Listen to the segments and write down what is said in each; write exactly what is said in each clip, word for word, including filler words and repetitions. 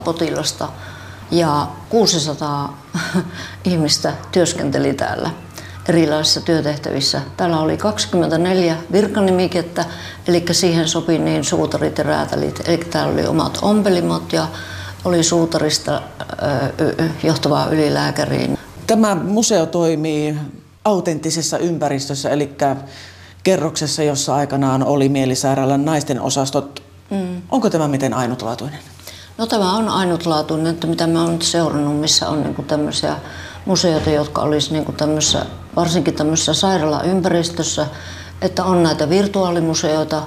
potilasta ja kuusisataa ihmistä työskenteli täällä erilaisissa työtehtävissä. Täällä oli kaksikymmentäneljä virkanimikettä, eli siihen sopi niin suutarit ja räätälit. Eli täällä oli omat ompelimot ja oli suutarista johtavaa ylilääkäriin. Tämä museo toimii autenttisessa ympäristössä, eli kerroksessa, jossa aikanaan oli mielisairaalan naisten osastot. Mm. Onko tämä miten ainutlaatuinen? No tämä on ainutlaatuinen, että mitä mä oon nyt seurannut, missä on niinku tämmöisiä museoita, jotka olisi niinku tämmössä, varsinkin tämmöisessä sairaalaympäristössä, että on näitä virtuaalimuseoita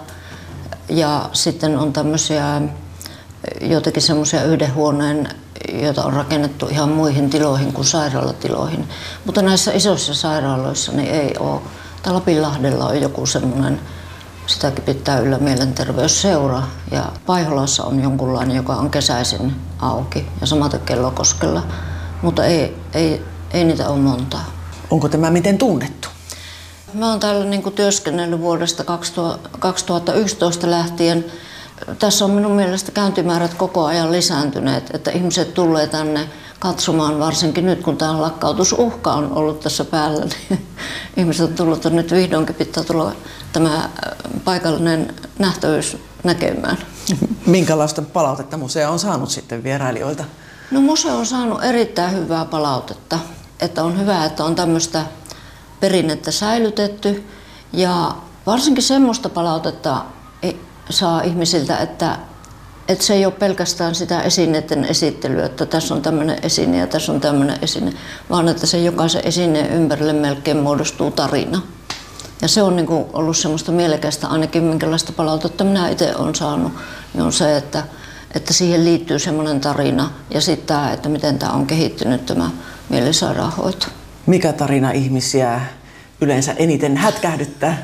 ja sitten on tämmöisiä joitakin semmoisia yhden huoneen, joita on rakennettu ihan muihin tiloihin kuin sairaalatiloihin. Mutta näissä isoissa sairaaloissa niin ei ole. Täällä Lapinlahdella on joku semmoinen, sitäkin pitää yllä mielenterveysseura ja Paiholassa on jonkunlainen, joka on kesäisin auki ja samaten Kellokoskella, mutta ei, ei, ei niitä ole montaa. Onko tämä miten tunnettu? Mä oon täällä niin kuin työskennellyt vuodesta kaksituhattayksitoista lähtien. Tässä on minun mielestä käyntimäärät koko ajan lisääntyneet, että ihmiset tulee tänne katsomaan, varsinkin nyt kun tämä lakkautusuhka on ollut tässä päällä, niin ihmiset on tullut, että nyt vihdoinkin pitää tulla tämä paikallinen nähtävyys näkemään. Minkälaista palautetta museo on saanut sitten vierailijoilta? No museo on saanut erittäin hyvää palautetta, että on hyvä, että on tämmöistä perinnettä säilytetty ja varsinkin semmoista palautetta saa ihmisiltä, että, että se ei ole pelkästään sitä esineiden esittelyä, että tässä on tämmöinen esine ja tässä on tämmöinen esine, vaan että se jokaisen esineen ympärille melkein muodostuu tarina. Ja se on niin kuin ollut semmoista mielekästä, ainakin minkälaista palautetta minä itse olen saanut, niin on se, että, että siihen liittyy semmoinen tarina ja sitten tämä, että miten tämä on kehittynyt tämä mielisairaanhoito. Mikä tarina ihmisiä yleensä eniten hätkähdyttää?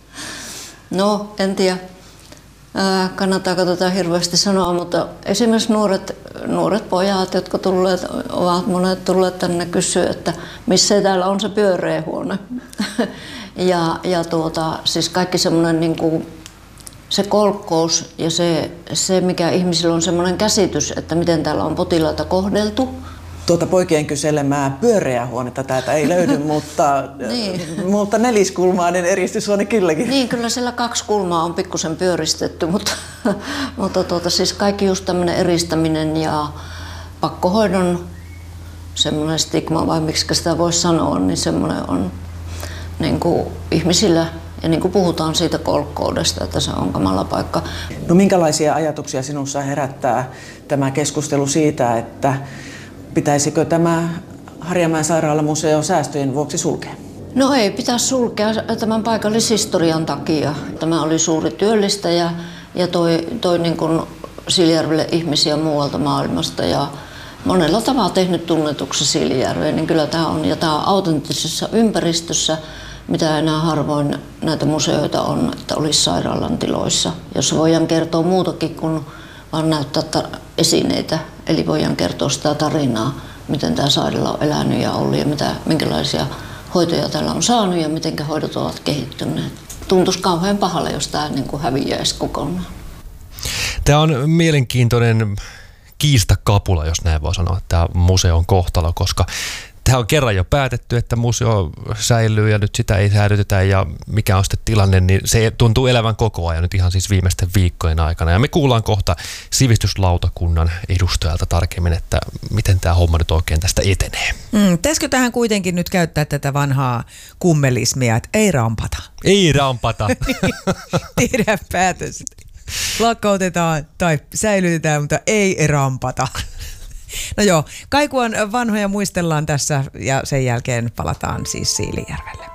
No, en tiedä. Kannattaako tätä hirveästi sanoa, mutta esimerkiksi nuoret, nuoret pojat, jotka tulleet, ovat monet tulleet tänne kysyä, että missä täällä on se pyöreä huone. ja, ja tuota, siis kaikki semmoinen niin kuin se kolkkous ja se, se, mikä ihmisillä on semmoinen käsitys, että miten täällä on potilaita kohdeltu. Tuota poikien kyselemää pyöreää huonetta täältä ei löydy, mutta, niin. mutta neliskulmainen eristyshuone kylläkin. Niin, kyllä siellä kaksi kulmaa on pikkusen pyöristetty, mutta, mutta tuota, siis kaikki just tämmöinen eristäminen ja pakkohoidon semmoinen stigma, vai miksi sitä voisi sanoa, niin semmoinen on niin kuin ihmisillä, ja niin kuin puhutaan siitä kolkkoudesta, että se on kamala paikka. No minkälaisia ajatuksia sinussa herättää tämä keskustelu siitä, että pitäisikö tämä Harjamäen sairaalamuseo säästöjen vuoksi sulkea? No ei pitäisi sulkea tämän paikallishistorian takia. Tämä oli suuri työllistäjä ja toi, toi niin kuin Siilijärvelle ihmisiä muualta maailmasta ja monella tavalla tehnyt tunnetuksi Siilijärveen, niin kyllä tämä on. Ja tämä on autenttisessa ympäristössä, mitä enää harvoin näitä museoita on, että olisi sairaalan tiloissa, jossa voidaan kertoa muutakin kuin vaan näyttää esineitä. Eli voidaan kertoa sitä tarinaa, miten tämä sairaala on elänyt ja ollut ja mitä, minkälaisia hoitoja täällä on saanut ja miten hoidot ovat kehittyneet. Tuntuisi kauhean pahalle, jos tämä niin kuin häviäisi kokonaan. Tämä on mielenkiintoinen kiistakapula, jos näin voi sanoa, tämä museon kohtalo, koska tämä on kerran jo päätetty, että museo säilyy ja nyt sitä ei säilytetä ja mikä on sitten tilanne, niin se tuntuu elävän koko ajan nyt ihan siis viimeisten viikkojen aikana. Ja me kuullaan kohta sivistyslautakunnan edustajalta tarkemmin, että miten tämä homma nyt oikein tästä etenee. Mm, pitäisikö tähän kuitenkin nyt käyttää tätä vanhaa kummelismia, että ei rampata? Ei rampata. Tehdään päätös. Lakkautetaan tai säilytetään, mutta ei rampata. No joo, Kaikuan vanhoja muistellaan tässä ja sen jälkeen palataan siis Siilijärvelle.